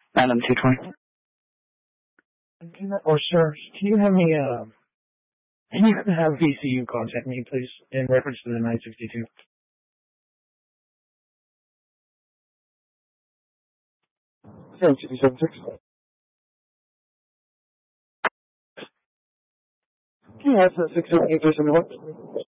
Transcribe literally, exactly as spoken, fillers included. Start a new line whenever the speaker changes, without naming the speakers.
Adam two twenty.
Or sir, can you have me, uh, can you have V C U contact me, please, in reference to the nine sixty-two? seven two seven six. Can you have the six seven eight three seven one?